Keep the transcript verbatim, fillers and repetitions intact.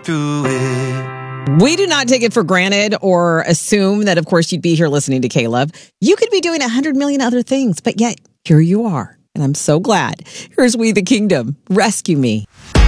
through it. We do not take it for granted or assume that, of course, you'd be here listening to K-Love. You could be doing a hundred million other things, but yet here you are. And I'm so glad. Here's We the Kingdom. Rescue Me.